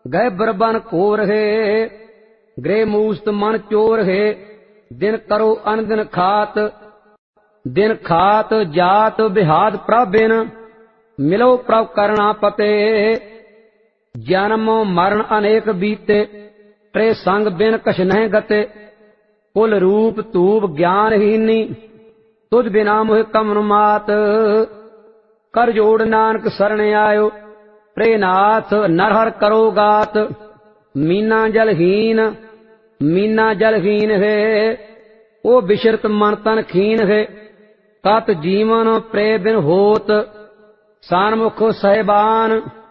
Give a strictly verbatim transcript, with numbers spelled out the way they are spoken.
गए बरबन को रहे गृह मूस्त मन चोर है दिन करो अन दिन खात दिन खात जात बिहाद प्रभ बिन मिलो प्रभ करना पते जन्म मरण अनेक बीते त्रे संग बिन कछ नहीं गते कुल रूप तूप ज्ञानहीनी तुझ बिना मोह कमन मात कर जोड़ नानक शरण आयो प्रे नाथ नरहर करो गात मीना जलहीन मीना जलहीन है ओ बिशरत मन तन खीन है तत जीवन प्रे बिन होत सानमुख सहबान